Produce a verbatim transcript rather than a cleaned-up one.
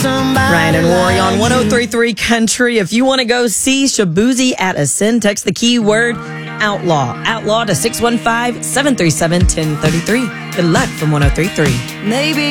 Ryan and Rory on one oh three point three Country. If you want to go see Shaboozey at Ascend, text the keyword outlaw. Outlaw to six one five, seven three seven, one oh three three. Good luck from one oh three point three. Maybe